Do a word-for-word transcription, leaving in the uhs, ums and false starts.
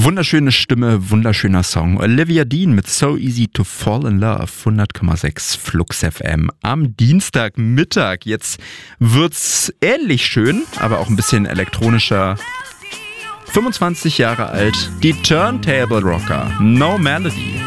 Wunderschöne Stimme, wunderschöner Song. Olivia Dean mit So Easy to Fall in Love, hundert Komma sechs Flux F M am Dienstagmittag. Jetzt wird's ähnlich schön, aber auch ein bisschen elektronischer. fünfundzwanzig Jahre alt, die Turntable Rocker, No Melody.